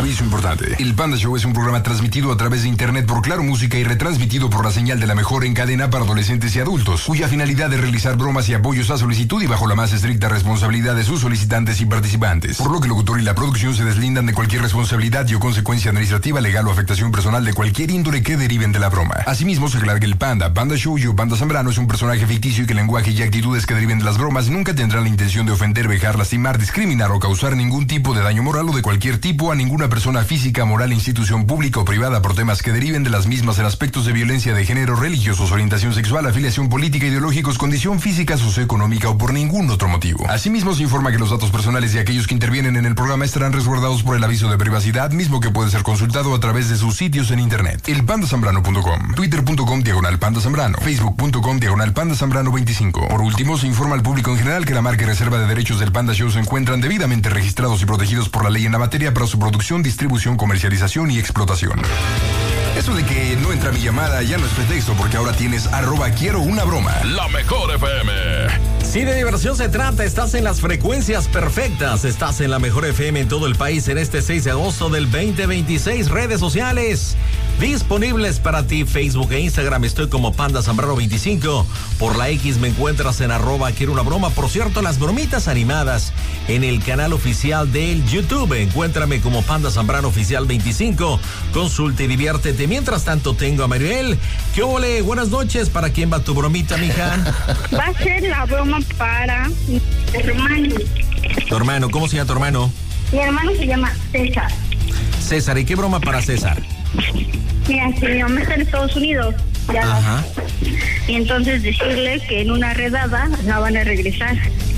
Aviso importante. El Panda Show es un programa transmitido a través de internet por Claro Música y retransmitido por la señal de la mejor en cadena para adolescentes y adultos, cuya finalidad es realizar bromas y apoyos a solicitud y bajo la más estricta responsabilidad de sus solicitantes y participantes. Por lo que el locutor y la producción se deslindan de cualquier responsabilidad y o consecuencia administrativa, legal o afectación personal de cualquier índole que deriven de la broma. Asimismo, se aclara que el Panda Show y Panda Zambrano es un personaje ficticio y que el lenguaje y actitudes que deriven de las bromas nunca tendrán la intención de ofender, vejar, lastimar, discriminar o causar ningún tipo de daño moral o de cualquier tipo a ninguna persona física, moral, institución pública o privada por temas que deriven de las mismas en aspectos de violencia de género, religiosos, orientación sexual, afiliación política, ideológicos, condición física, socioeconómica o por ningún otro motivo. Asimismo, se informa que los datos personales de aquellos que intervienen en el programa estarán resguardados por el aviso de privacidad, mismo que puede ser consultado a través de sus sitios en internet. elpandasambrano.com, twitter.com/pandazambrano, facebook.com/pandazambrano25. Por último, se informa al público en general que la marca y reserva de derechos del Panda Show se encuentran debidamente registrados y protegidos por la ley en la materia para su producción, distribución, comercialización y explotación. Eso de que no entra mi llamada ya no es pretexto, porque ahora tienes @QuieroUnaBroma. La mejor FM. Si de diversión se trata, estás en las frecuencias perfectas. Estás en la mejor FM en todo el país en este 6 de agosto del 2026. Redes sociales disponibles para ti, Facebook e Instagram. Estoy como Panda Zambrano 25. Por la X me encuentras en @QuieroUnaBroma. Por cierto, las bromitas animadas en el canal oficial del YouTube. Encuéntrame como Panda Zambrano Oficial 25. Consulta y diviértete. Mientras tanto, tengo a Maribel. ¿Qué ole? Buenas noches. ¿Para quién va tu bromita, mija? Va a ser la broma para mi hermano. ¿Tu hermano? ¿Cómo se llama tu hermano? Mi hermano se llama César. César, ¿y qué broma para César? Mira, que mi mamá está en Estados Unidos. Ya. Ajá. Y entonces decirle que en una redada la van a regresar.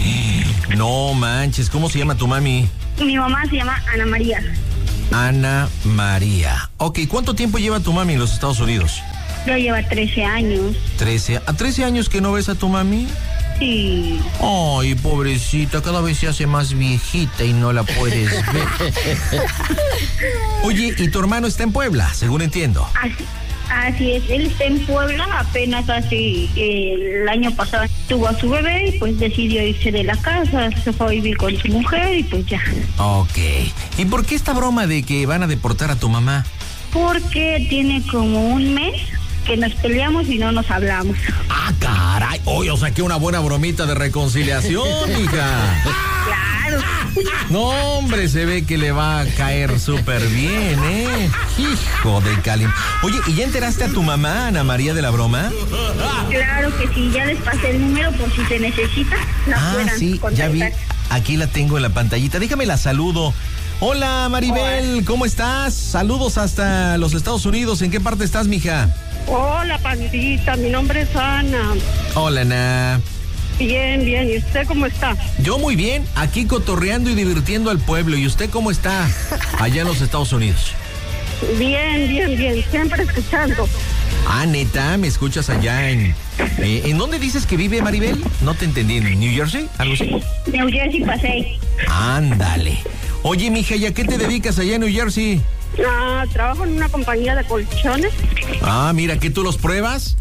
No manches, ¿cómo se llama tu mami? Mi mamá se llama Ana María. Ana María. Ok, ¿cuánto tiempo lleva tu mami en los Estados Unidos? Ya lleva 13 años. 13. ¿A 13 años que no ves a tu mami? Sí. Ay, pobrecita, cada vez se hace más viejita y no la puedes ver. Oye, ¿y tu hermano está en Puebla, según entiendo? Así es, él está en Puebla, apenas hace el año pasado tuvo a su bebé y pues decidió irse de la casa, se fue a vivir con su mujer y pues ya. Ok. ¿Y por qué esta broma de que van a deportar a tu mamá? Porque tiene como un mes que nos peleamos y no nos hablamos. ¡Ah, caray! Oye, o sea que una buena bromita de reconciliación, hija. Claro. No, hombre, se ve que le va a caer súper bien, ¿eh? Hijo de Calim. Oye, ¿y ya enteraste a tu mamá, Ana María, de la broma? Claro que sí, ya les pasé el número por si se necesita. Sí, contactar. Ya vi. Aquí la tengo en la pantallita. Déjame la saludo. Hola, Maribel, Hola. ¿Cómo estás? Saludos hasta los Estados Unidos. ¿En qué parte estás, mija? Hola, pandita, mi nombre es Ana. Hola, Ana. Bien, bien, ¿y usted cómo está? Yo muy bien, aquí cotorreando y divirtiendo al pueblo. ¿Y usted cómo está allá en los Estados Unidos? Bien, bien, bien, siempre escuchando. Ah, neta, ¿me escuchas allá en dónde dices que vive, Maribel? No te entendí, ¿en New Jersey? ¿Algo así? New Jersey pasé. Ándale. Oye, mija, ¿y a qué te dedicas allá en New Jersey? Trabajo en una compañía de colchones. Ah, mira, ¿que tú los pruebas?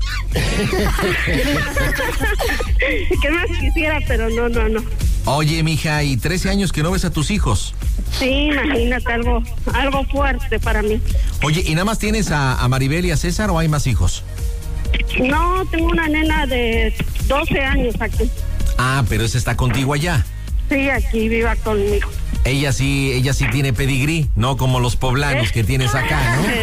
¿Qué más quisiera? Pero no. Oye, mija, ¿y 13 años que no ves a tus hijos? Sí, imagínate, algo fuerte para mí. Oye, ¿y nada más tienes a Maribel y a César o hay más hijos? No, tengo una nena de 12 años aquí. Ah, pero esa está contigo allá. Sí, aquí viva conmigo. Ella sí tiene pedigrí, no como los poblanos que tienes acá, ¿no?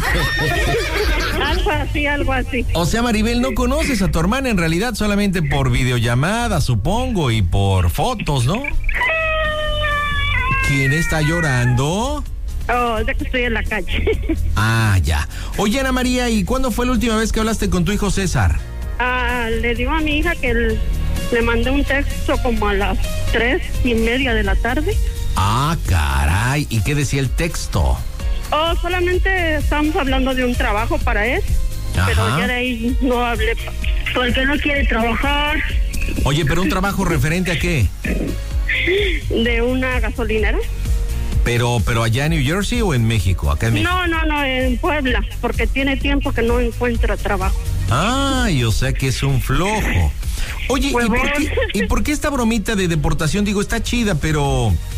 Algo así. O sea, Maribel, no conoces a tu hermana en realidad solamente por videollamada, supongo, y por fotos, ¿no? ¿Quién está llorando? Ya que estoy en la calle. Ah, ya. Oye, Ana María, ¿y cuándo fue la última vez que hablaste con tu hijo César? Le digo a mi hija que le mandé un texto como a las 3:30 de la tarde. Ah, caray. ¿Y qué decía el texto? Solamente estamos hablando de un trabajo para él. Ajá. Pero ya de ahí no hablé porque no quiere trabajar. Oye, ¿pero un trabajo referente a qué? De una gasolinera. ¿Pero allá en New Jersey o en México? Acá en México. No, en Puebla, porque tiene tiempo que no encuentra trabajo. Ay, o sea que es un flojo. Oye, ¿y por qué esta bromita de deportación? Digo, está chida, pero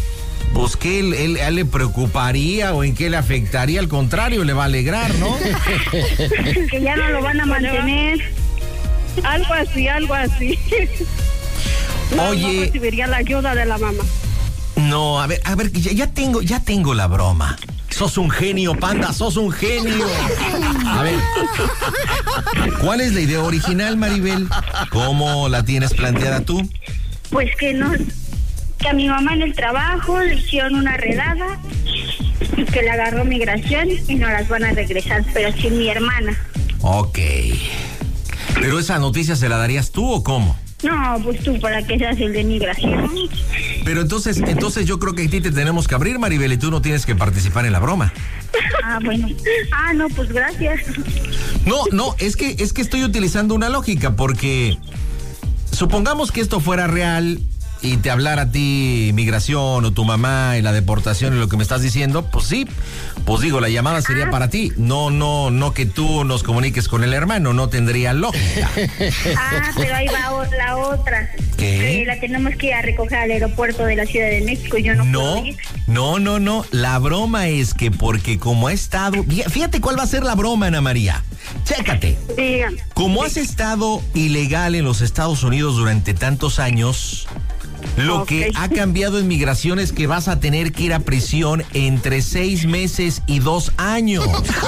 Pues que él le preocuparía o en qué le afectaría, al contrario, le va a alegrar, ¿no? Que ya no lo van a mantener. Algo así. Oye. No recibiría la ayuda de la mamá. No, a ver, ya tengo la broma. Sos un genio, Panda, sos un genio. A ver, ¿cuál es la idea original, Maribel? ¿Cómo la tienes planteada tú? Pues que a mi mamá en el trabajo le hicieron una redada y que le agarró migración y no las van a regresar, pero sin mi hermana. Ok. ¿Pero esa noticia se la darías tú o cómo? No, pues tú, para que seas el de migración. Pero entonces yo creo que a ti te tenemos que abrir, Maribel, y tú no tienes que participar en la broma. Ah, bueno. Ah, no, pues gracias. No, es que estoy utilizando una lógica, porque supongamos que esto fuera real y te hablara a ti migración o tu mamá y la deportación y lo que me estás diciendo, pues sí, pues digo, la llamada sería para ti, no que tú nos comuniques con el hermano, no tendría lógica. Ah, pero ahí va la otra. ¿Qué? La tenemos que ir a recoger al aeropuerto de la Ciudad de México y yo no puedo ir. No, la broma es que porque como ha estado, fíjate cuál va a ser la broma, Ana María. Chécate. Dígame. Como has estado ilegal en los Estados Unidos durante tantos años, lo que ha cambiado en migración es que vas a tener que ir a prisión entre 6 meses y 2 años.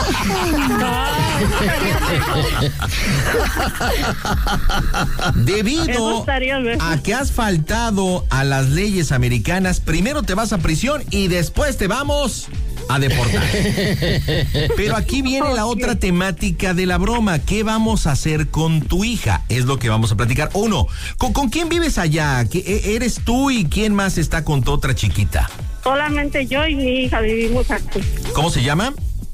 Debido a que has faltado a las leyes americanas, primero te vas a prisión y después te vamos a deportar. Pero aquí viene la otra temática de la broma. ¿Qué vamos a hacer con tu hija? Es lo que vamos a platicar. Uno, ¿con quién vives allá? ¿Eres tú y quién más está con tu otra chiquita? Solamente yo y mi hija vivimos aquí. ¿Cómo se llama?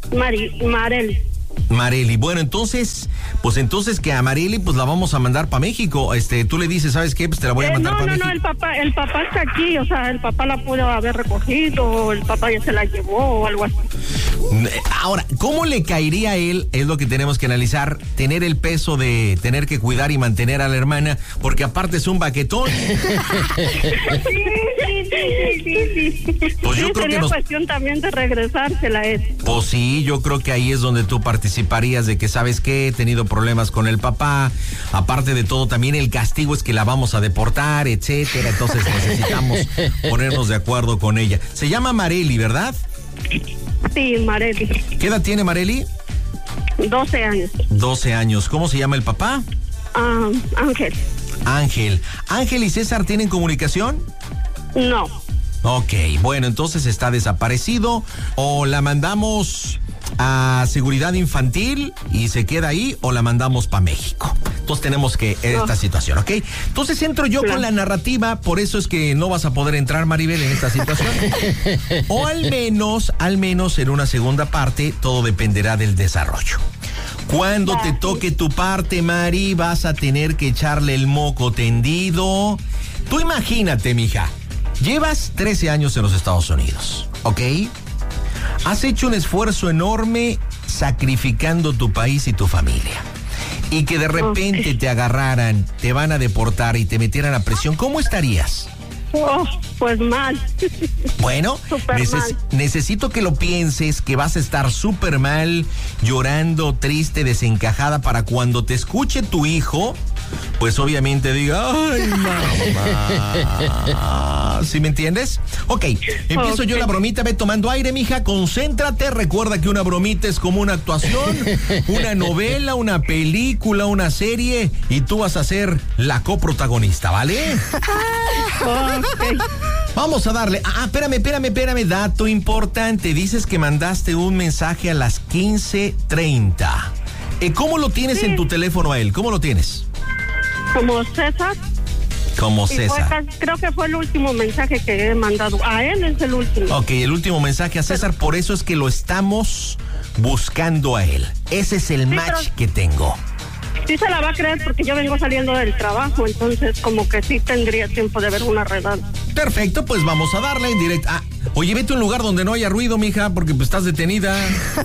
Marely. Bueno, entonces que a Marely pues la vamos a mandar para México. Tú le dices, ¿sabes qué? Pues te la voy a mandar para México. No, el papá está aquí, o sea, el papá la pudo haber recogido, o el papá ya se la llevó o algo así. Ahora, ¿cómo le caería a él? Es lo que tenemos que analizar, tener el peso de tener que cuidar y mantener a la hermana, porque aparte es un baquetón. Sí. Pues yo creo sería que cuestión también de regresársela a él. Pues sí, yo creo que ahí es donde tú participarías de que, ¿sabes qué? He tenido problemas con el papá. Aparte de todo, también el castigo es que la vamos a deportar, etcétera. Entonces necesitamos ponernos de acuerdo con ella. Se llama Marely, ¿verdad? Sí, Marely. ¿Qué edad tiene Marely? 12 años. 12 años. ¿Cómo se llama el papá? Ángel. ¿Ángel y César tienen comunicación? No. Ok, bueno, entonces está desaparecido o la mandamos a seguridad infantil y se queda ahí o la mandamos para México. Entonces tenemos que esta situación, ¿ok? Entonces entro yo con la narrativa, por eso es que no vas a poder entrar, Maribel, en esta situación. O al menos en una segunda parte, todo dependerá del desarrollo. Cuando te toque tu parte, Mari, vas a tener que echarle el moco tendido. Tú imagínate, mija, llevas 13 años en los Estados Unidos, ¿ok? Has hecho un esfuerzo enorme sacrificando tu país y tu familia. Y que de repente te agarraran, te van a deportar y te metieran a prisión, ¿cómo estarías? Pues mal. Bueno, necesito que lo pienses, que vas a estar súper mal, llorando, triste, desencajada, para cuando te escuche tu hijo, pues obviamente diga, ¡ay, mamá! ¿Sí me entiendes? Ok, empiezo yo la bromita, ve tomando aire, mija, concéntrate, recuerda que una bromita es como una actuación, una novela, una película, una serie, y tú vas a ser la coprotagonista, ¿vale? Vamos a darle. Espérame, dato importante. Dices que mandaste un mensaje a las 15:30. ¿Cómo lo tienes en tu teléfono a él? ¿Cómo lo tienes? Como César. Como César. Creo que fue el último mensaje que he mandado. A él es el último. Ok, el último mensaje a César, por eso es que lo estamos buscando a él. Ese es el match que tengo. Sí se la va a creer porque yo vengo saliendo del trabajo, entonces como que sí tendría tiempo de ver una redada. Perfecto, pues vamos a darle en directo. Oye, vete a un lugar donde no haya ruido, mija, porque pues estás detenida.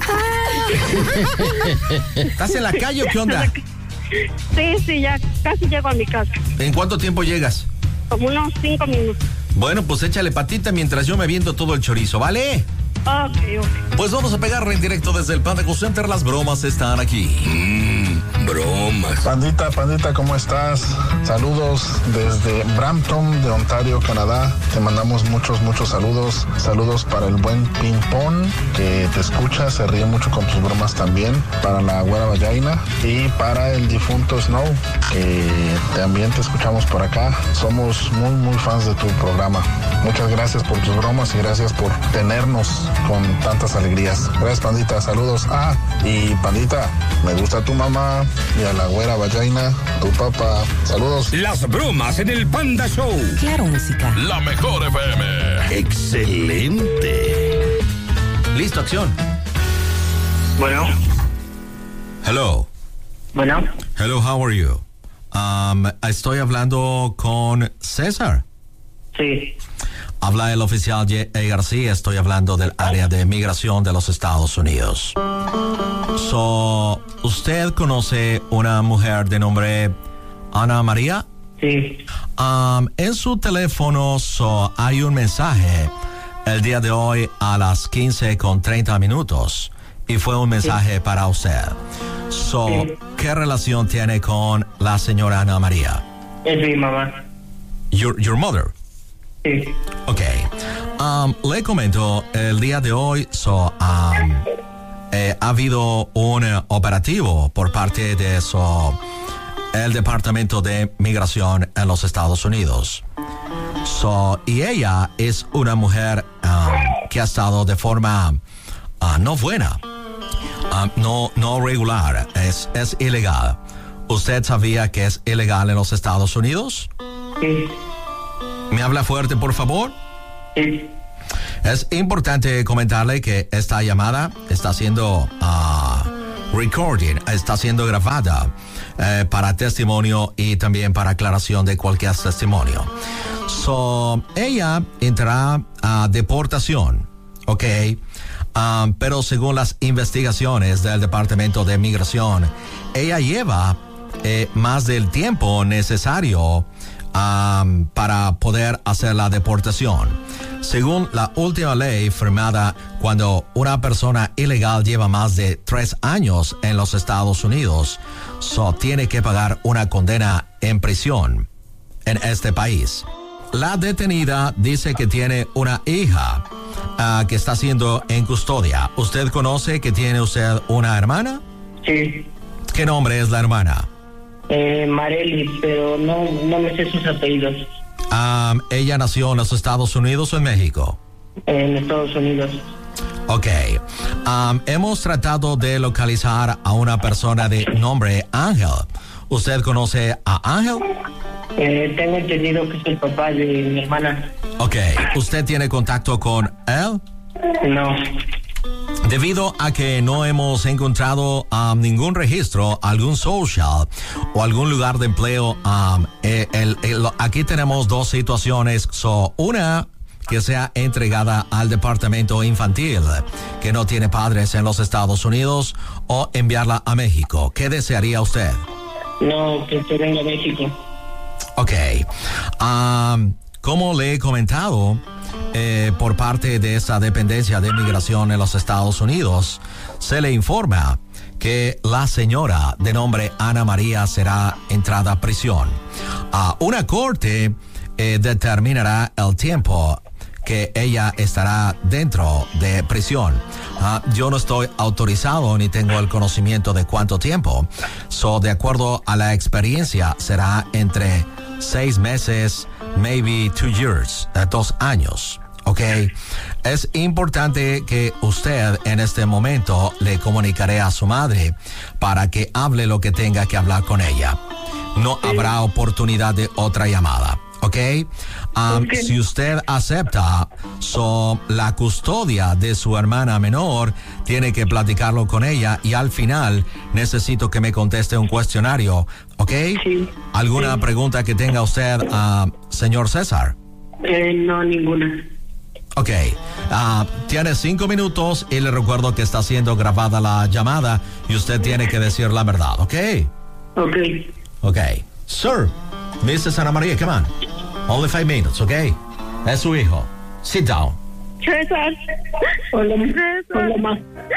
¿Estás en la calle o qué onda? Sí, ya casi llego a mi casa. ¿En cuánto tiempo llegas? Como unos 5 minutos. Bueno, pues échale patita mientras yo me viendo todo el chorizo, ¿vale? Ok. Pues vamos a pegarle en directo desde el Panda Cool Center. Las bromas están aquí. Bromas. Pandita, ¿cómo estás? Saludos desde Brampton, de Ontario, Canadá. Te mandamos muchos saludos. Saludos para el buen Ping Pong, que te escucha, se ríe mucho con tus bromas también. Para la güera Vallaina y para el difunto Snow, que también te escuchamos por acá. Somos muy fans de tu programa. Muchas gracias por tus bromas y gracias por tenernos con tantas alegrías. Gracias, Pandita. Saludos. Y Pandita, me gusta tu mamá y a la güera Vallaina, tu papá. Saludos. Las bromas en el Panda Show. Claro, música. La mejor FM. Excelente. Listo, acción. Bueno. Hello. Bueno. Hello, how are you? Estoy hablando con César. Sí. Habla el oficial García, estoy hablando del área de migración de los Estados Unidos. ¿Usted conoce una mujer de nombre Ana María? Sí. En su teléfono hay un mensaje el día de hoy a las 15:30 y fue un mensaje para usted. ¿Qué relación tiene con la señora Ana María? Es mi mamá. Your mother? Sí. Ok. Le comento, el día de hoy ha habido un operativo por parte de el Departamento de Migración en los Estados Unidos. Y ella es una mujer que ha estado de forma no buena, no regular, es ilegal. ¿Usted sabía que es ilegal en los Estados Unidos? Sí. ¿Me habla fuerte, por favor? Sí. Es importante comentarle que esta llamada está siendo está siendo grabada para testimonio y también para aclaración de cualquier testimonio. Ella entrará a deportación, ¿ok? Pero según las investigaciones del Departamento de Migración, ella lleva más del tiempo necesario para poder hacer la deportación. Según la última ley firmada, cuando una persona ilegal lleva más de 3 años en los Estados Unidos, tiene que pagar una condena en prisión en este país. La detenida dice que tiene una hija que está siendo en custodia. ¿Usted conoce que tiene usted una hermana? Sí. ¿Qué nombre es la hermana? Marely, pero no me sé sus apellidos. ¿Ella nació en los Estados Unidos o en México? En Estados Unidos. Ok. Hemos tratado de localizar a una persona de nombre Ángel. ¿Usted conoce a Ángel? Tengo entendido que es el papá de mi hermana. Ok. ¿Usted tiene contacto con él? No. Debido a que no hemos encontrado ningún registro, algún social o algún lugar de empleo, aquí tenemos dos situaciones. Una, que sea entregada al departamento infantil, que no tiene padres en los Estados Unidos, o enviarla a México. ¿Qué desearía usted? No, que se venga a México. Ok. Como le he comentado, por parte de esta dependencia de migración en los Estados Unidos, se le informa que la señora de nombre Ana María será entrada a prisión. Una corte determinará el tiempo que ella estará dentro de prisión. Yo no estoy autorizado ni tengo el conocimiento de cuánto tiempo. De acuerdo a la experiencia, será entre 6 meses, maybe 2 years, 2 años. Ok, es importante que usted en este momento le comunicaré a su madre para que hable lo que tenga que hablar con ella. No habrá oportunidad de otra llamada. ¿Ok? Si usted acepta la custodia de su hermana menor, tiene que platicarlo con ella y al final necesito que me conteste un cuestionario. ¿Ok? Sí. ¿Alguna pregunta que tenga usted, señor César? No, ninguna. Ok. Tiene 5 minutos y le recuerdo que está siendo grabada la llamada y usted tiene que decir la verdad. ¿Ok? Ok. Ok. Sir, Mrs. Ana María, come on. Only 5 minutes, okay? Es su hijo. Sit down. César. Hola, César. hola, ma.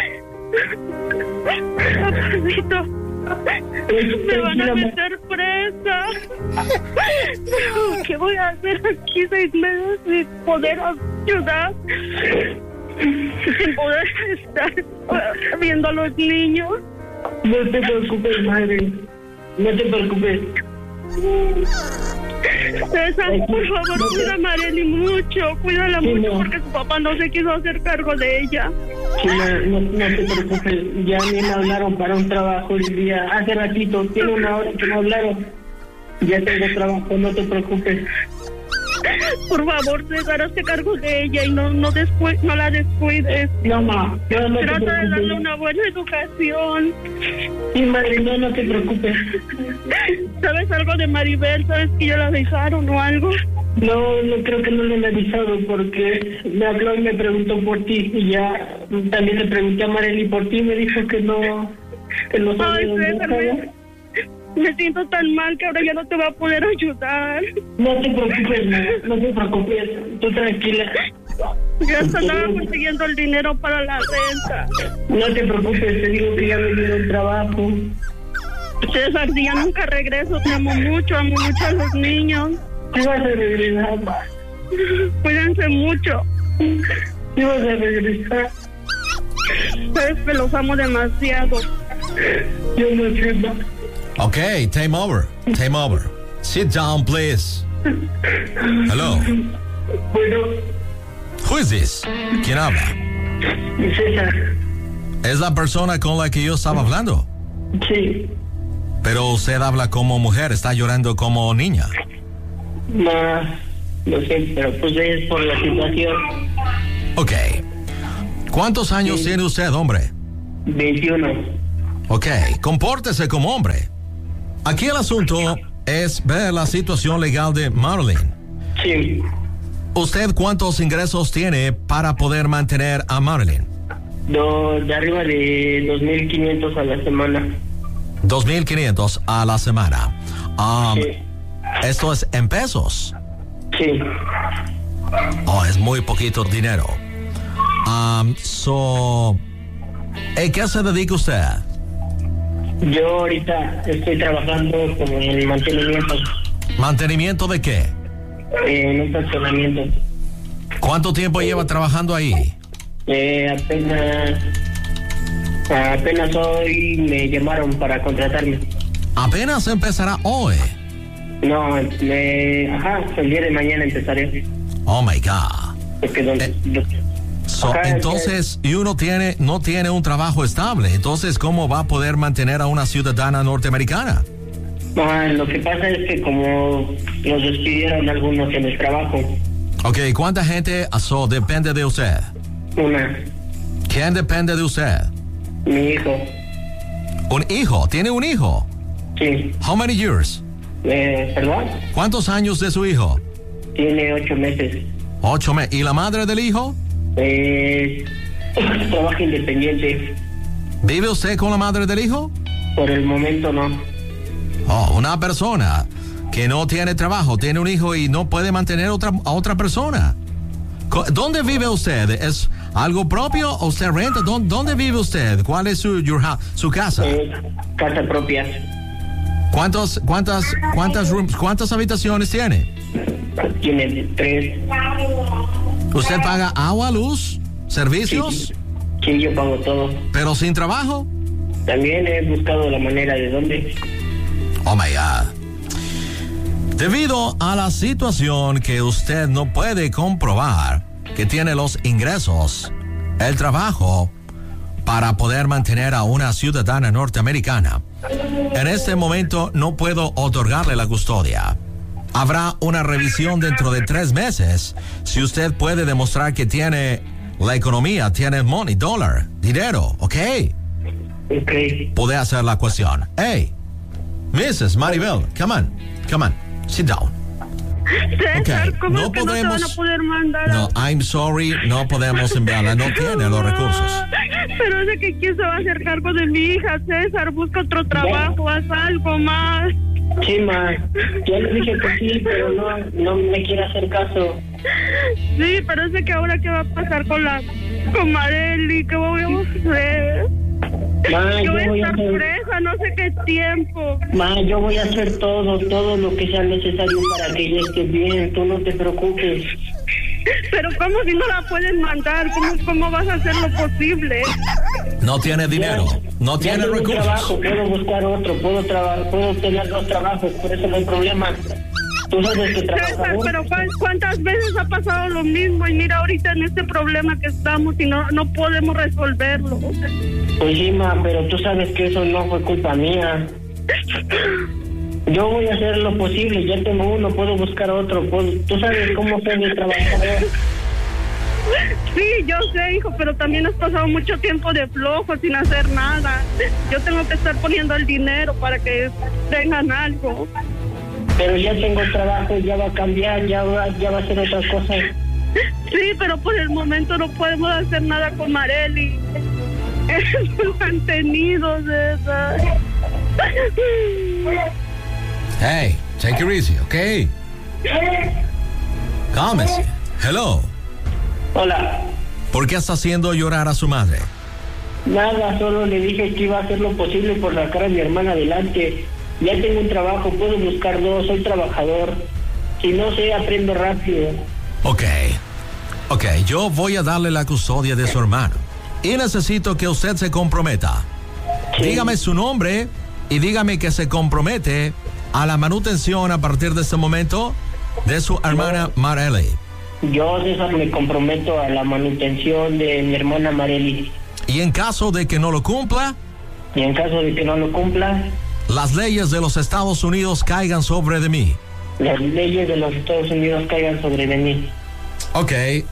Papadito. Me van a meter presa. ¿Qué voy a hacer aquí 6 meses sin poder ayudar? Sin poder estar viendo a los niños. No te preocupes, madre. No te preocupes. César, por favor, cuida a Marely mucho. Cuídala mucho porque su papá no se quiso hacer cargo de ella. Sí, no te preocupes. Ya a mí me hablaron para un trabajo el día. Hace ratito, tiene 1 hora que me hablaron. Ya tengo trabajo, no te preocupes. Por favor, César, hazte cargo de ella y no la descuides. No, ma, yo no te Trata de darle preocupes. una buena educación. Sí, madre, no te preocupes. ¿Sabes algo de Maribel? ¿Sabes que ya la dejaron o algo? No creo que no le he avisado porque me habló y me preguntó por ti y ya también le pregunté a Marely por ti y me dijo que no sabe Ay, dónde César, estaba. me siento tan mal que ahora ya no te va a poder ayudar. No te preocupes, no te preocupes, tú tranquila. Ya estaba consiguiendo el dinero para la renta. No te preocupes, te digo que ya me dieron trabajo. César, si ya nunca regreso, te amo mucho a los niños. Sí vas a regresar, ma. Cuídense mucho. Sí vas a regresar. Sabes que los amo demasiado. Yo no sé, ma. Okay, time over. Sit down, please. Hello. Bueno, Who is this? ¿Quién habla? César, Es la persona con la que yo estaba hablando. sí. Pero usted habla como mujer, está llorando como niña. Ma, lo sé, pero pues es por la situación. Ok. ¿Cuántos años Sí. tiene usted, hombre? 21. Ok, compórtese como hombre. Aquí el asunto es ver la situación legal de Marilyn. Sí. ¿Usted cuántos ingresos tiene para poder mantener a Marilyn? De arriba de 2,500 a la semana. 2,500 a la semana. Sí. Esto es en pesos. Sí. Oh, es muy poquito dinero. ¿En qué se dedica usted? Yo ahorita estoy trabajando como en mantenimiento, ¿Mantenimiento de qué? en un estacionamiento. ¿Cuánto tiempo lleva trabajando ahí? Apenas hoy me llamaron para contratarme. Apenas empezará hoy. No, el día de mañana empezaré. Oh my God. Porque Entonces, y uno no tiene un trabajo estable. Entonces, ¿cómo va a poder mantener a una ciudadana norteamericana? lo que pasa es que como nos despidieron algunos en el trabajo. Ok, ¿cuánta gente depende de usted? Una, ¿Quién depende de usted? mi hijo. ¿Un hijo? ¿Tiene un hijo? Sí. How many years? ¿Perdón? ¿Cuántos años de su hijo? Tiene 8 meses. 8 meses. ¿Y la madre del hijo? Trabaja independiente. ¿Vive usted con la madre del hijo? Por el momento no. Oh, una persona que no tiene trabajo, tiene un hijo y no puede mantener a otra persona. ¿Dónde vive usted? ¿Es algo propio o usted renta? ¿Dónde vive usted? ¿Cuál es su casa? Casa propia. ¿Cuántas habitaciones tiene? Tiene 3. ¿Usted paga agua, luz, servicios, Sí, yo pago todo. pero sin trabajo? También he buscado la manera de dónde. Oh my God. Debido a la situación que usted no puede comprobar que tiene los ingresos, el trabajo para poder mantener a una ciudadana norteamericana, en este momento no puedo otorgarle la custodia. Habrá una revisión dentro de 3 meses si usted puede demostrar que tiene la economía, tiene money, dólar, dinero, ¿ok? Ok. Puede hacer la cuestión. Hey, Mrs. Maribel, come on, sit down. César, Ok, ¿cómo no es que no te podemos- van a poder mandar? No, I'm sorry, no podemos enviarla, no tiene los recursos. Pero es de que quién se va a hacer cargo de mi hija, César. Busca otro trabajo, haz algo más. Sí, ma. Ya le dije que sí, pero no me quiere hacer caso. Sí, pero sé que ahora qué va a pasar con Marely, ¿qué voy a hacer? Yo voy a estar presa, no sé qué tiempo. Yo voy a hacer todo lo que sea necesario para que ella esté bien, tú no te preocupes. Pero ¿cómo si no la pueden mandar? ¿Cómo vas a hacer lo posible? No tiene dinero, no tiene recursos. Trabajo, puedo buscar otro, puedo tener 2 trabajos, por eso no hay problema. Tú sabes que César, pero ¿cuántas veces ha pasado lo mismo? Y mira ahorita en este problema que estamos y no podemos resolverlo. Pues sí, pero tú sabes que eso no fue culpa mía. Yo voy a hacer lo posible, ya tengo uno, puedo buscar otro, tú sabes cómo soy mi trabajador. Sí, yo sé, hijo, pero también has pasado mucho tiempo de flojo sin hacer nada. Yo tengo que estar poniendo el dinero para que tengan algo. Pero ya tengo trabajo, ya va a cambiar, ya va a ser otra cosa. Sí, pero por el momento no podemos hacer nada con Marely. Es un mantenido, César. Hey, take it easy, okay? Cálmese. Hello. Hola. ¿Por qué está haciendo llorar a su madre? Nada, solo le dije que iba a hacer lo posible por sacar a mi hermana adelante. Ya tengo un trabajo, puedo buscar 2, soy trabajador. Si no sé, aprendo rápido. Ok, yo voy a darle la custodia de su hermano. Y necesito que usted se comprometa. Sí. Dígame su nombre y dígame que se compromete a la manutención a partir de este momento de su hermana Marely. Yo, César, me comprometo a la manutención de mi hermana Marely. Y en caso de que no lo cumpla, las leyes de los Estados Unidos caigan sobre de mí. Las leyes de los Estados Unidos caigan sobre de mí. Ok,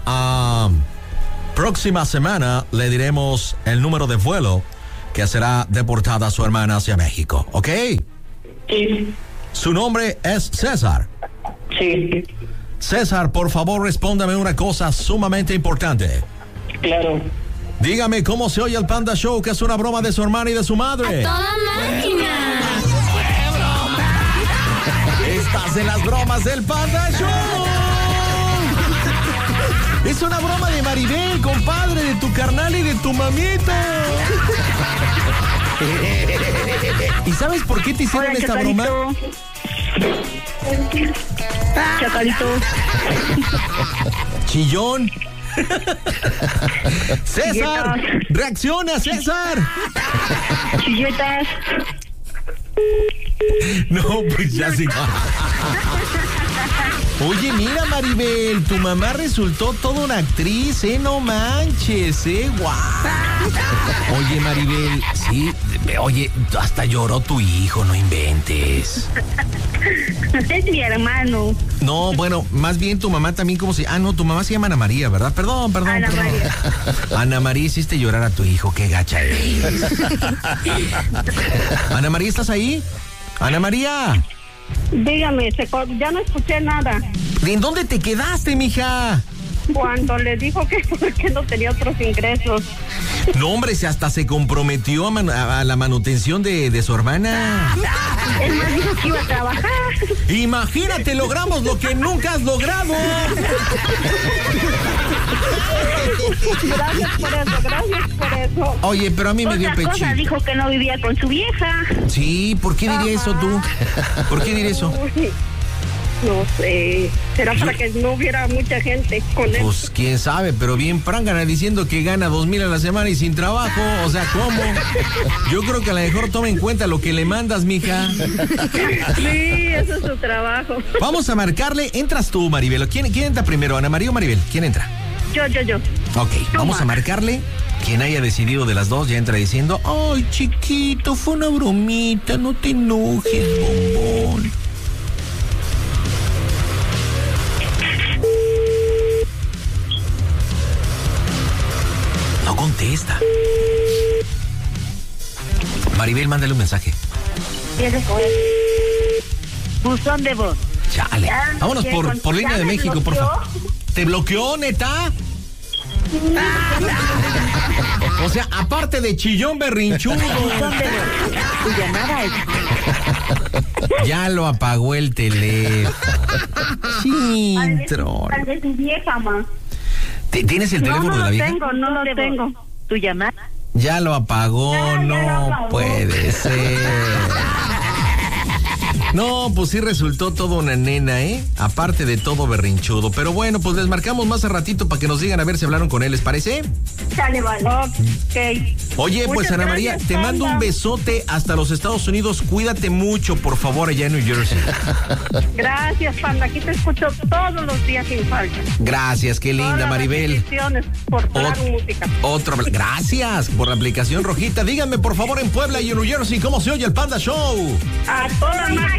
próxima semana le diremos el número de vuelo que será deportada su hermana hacia México, ¿ok? Sí. Su nombre es César. Sí. César, por favor, respóndame una cosa sumamente importante. Claro. Dígame cómo se oye el Panda Show, que es una broma de su hermana y de su madre. ¡A toda máquina! Estás en las bromas del Panda Show. Es una broma de Maribel, compadre, de tu carnal y de tu mamita. ¿Y sabes por qué te hicieron esta broma? Chacalito. Chillón. César, reacciona, César. Chilletas. No, pues ya sí. Oye, mira, Maribel, tu mamá resultó toda una actriz, no manches, guau. Oye, Maribel, sí, oye, hasta lloró tu hijo, no inventes. Es mi hermano. No, bueno, más bien tu mamá también como si... no, tu mamá se llama Ana María, ¿verdad? Perdón. Ana María. Ana María, hiciste llorar a tu hijo, qué gacha eres. Ana María, ¿estás ahí? Ana María. Dígame, ya no escuché nada. ¿En dónde te quedaste, mija? Cuando le dijo que porque no tenía otros ingresos. No, hombre, hasta se comprometió a la manutención de su hermana. Él me dijo que iba a trabajar. Imagínate, logramos lo que nunca has logrado. Gracias por eso. Oye, pero a mí me dio pechito. Otra cosa, dijo que no vivía con su vieja. Sí, ¿por qué diría eso tú? ¿Por qué diría eso? Uy, no sé, será para que no hubiera mucha gente con él. Pues quién sabe, pero bien prángana diciendo que gana 2,000 a la semana y sin trabajo, o sea, ¿cómo? Yo creo que a lo mejor toma en cuenta lo que le mandas, mija. Sí, eso es su trabajo. Vamos a marcarle, entras tú, Maribel. ¿Quién entra primero, Ana María o Maribel? ¿Quién entra? Yo. Ok, vamos a marcarle. Quien haya decidido de las dos ya entra diciendo: ay, chiquito, fue una bromita, no te enojes, bombón. No contesta. Maribel, mándale un mensaje. Buzón de voz. Chale. Vámonos por línea de México, por favor. ¿Te bloqueó, neta? O sea, aparte de chillón berrinchudo. Buzón de voz. Tu llamada es Ya lo apagó el teléfono. Chintro. Tal vez su vieja, ma. ¿Tienes el teléfono de la vieja? No lo tengo. ¿Tu llamada? Ya lo apagó, no puede ser. No, pues sí resultó todo una nena, ¿eh? Aparte de todo berrinchudo. Pero bueno, pues les marcamos más a ratito para que nos digan a ver si hablaron con él, ¿les parece? Sale, vale. Ok. Oye, pues Muchas Ana María, gracias, te mando un Panda. besote hasta los Estados Unidos. Cuídate mucho, por favor, allá en New Jersey. Gracias, Panda. Aquí te escucho todos los días sin falta. Gracias, qué linda, Todas las Maribel. repeticiones por Claro Música. Gracias por la aplicación rojita. Díganme, por favor, en Puebla y en New Jersey, ¿cómo se oye el Panda Show? A toda máquina.